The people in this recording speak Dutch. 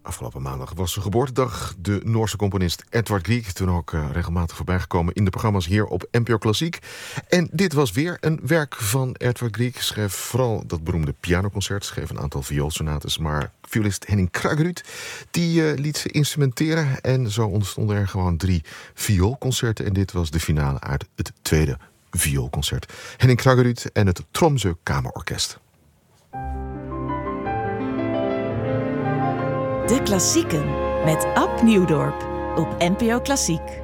Afgelopen maandag was zijn geboortedag. De Noorse componist Edvard Grieg, toen ook regelmatig voorbijgekomen in de programma's hier op NPO Klassiek. En dit was weer een werk van Edvard Grieg. Schreef vooral dat beroemde pianoconcert, schreef een aantal vioolsonates, maar violist Henning Kraggerud die liet ze instrumenteren. En zo ontstonden er gewoon 3 vioolconcerten. En dit was de finale uit het tweede vioolconcert. Henning Kraggerud en het Tromsø Kamerorkest. De Klassieken met Ab Nieuwdorp op NPO Klassiek.